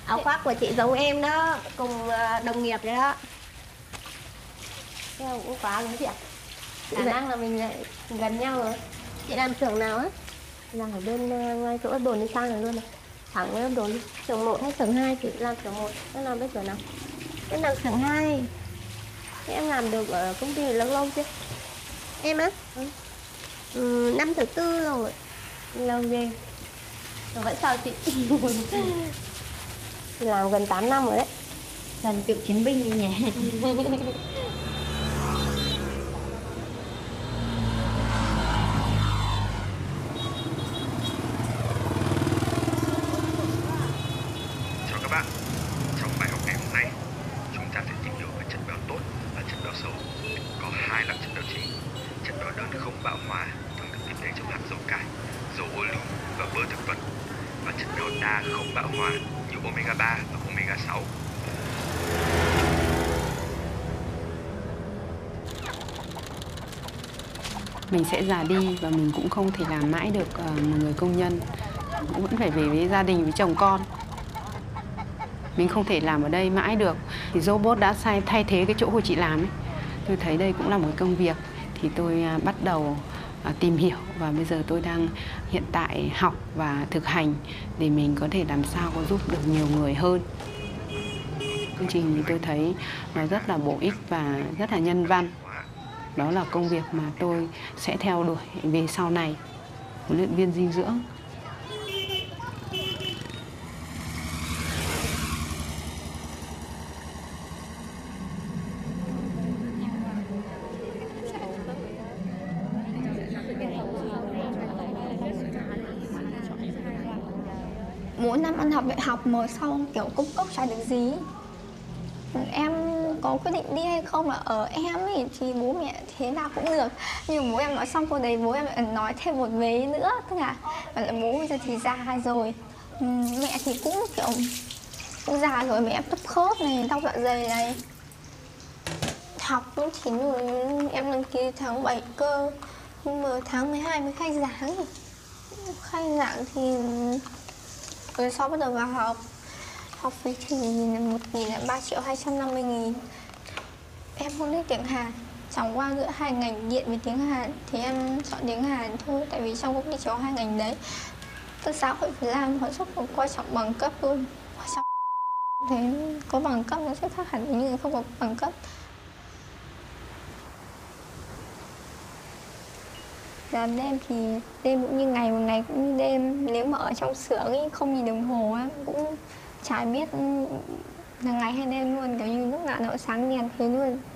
Áo khoác của chị giống em đó, cùng đồng nghiệp đấy đó. Thế cũng quá đúng chị ạ. Khả năng là mình lại gần nhau rồi. Chị làm xưởng nào á? Làm ở bên ngay chỗ đồn đi sang này luôn này. Thẳng với đồn đi. Xưởng 1 hay xưởng 2? Chị làm xưởng 1, em làm bên xưởng nào? Em làm xưởng 2. Thế em làm được ở công ty lâu lâu chưa? Em á? Năm thứ tư rồi. Lâu ghê. Rồi vẫn sao chị? Làm gần 8 năm rồi đấy. Gần cựu chiến binh đi nhỉ. Chào các bạn, trong bài học ngày hôm nay chúng ta sẽ tìm hiểu về chất béo tốt và chất béo xấu. Có hai loại chất béo chính. Chất béo đơn không bão hòa thường được tìm thấy trong hạt dầu cải, dầu ô liu và bơ thực vật, và chất béo đa không bão hòa như omega 3 và omega 6. Mình sẽ già đi và mình cũng không thể làm mãi được một người công nhân, cũng vẫn phải về với gia đình, với chồng con. Mình không thể làm ở đây mãi được. Thì robot đã thay thế cái chỗ của chị làm ấy. Tôi thấy đây cũng là một công việc. Thì tôi bắt đầu tìm hiểu và bây giờ tôi đang hiện tại học và thực hành để mình có thể làm sao có giúp được nhiều người hơn. Chương trình thì tôi thấy nó rất là bổ ích và rất là nhân văn. Đó là công việc mà tôi sẽ theo đuổi về sau này, huấn luyện viên dinh dưỡng. Mỗi năm ăn học đại học mới xong kiểu công cốc chả được gì. Em có quyết định đi hay không là ở em ấy thì bố mẹ thế nào cũng được. Nhưng bố em nói xong câu đấy bố em lại nói thêm một vế nữa. Tức là bố bây giờ thì già rồi, mẹ thì cũng kiểu cũng già rồi, mẹ em thấp khớp này, đau dạ dày này. Học cũng chỉ rồi em đăng ký tháng 7 cơ. Nhưng mà tháng 12 mới khai giảng. Khai giảng thì rồi sau bắt đầu vào học. Học phí thì 1.000 là 3.250.000. Em không thích tiếng Hàn. Chẳng qua giữa hai ngành điện với tiếng Hàn thì em chọn tiếng Hàn thôi. Tại vì trong công ty chỉ có hai ngành đấy. Tức xã hội Việt Nam họ rất là quan trọng bằng cấp luôn. Quan trọng thế có bằng cấp nó sẽ khác hẳn với những người không có bằng cấp. Làm đêm thì đêm cũng như ngày, một ngày cũng như đêm. Nếu mà ở trong xưởng ấy, không nhìn đồng hồ ấy, cũng chả biết là ngày hay đêm luôn. Kiểu như lúc nào nó cũng sáng đèn thế luôn.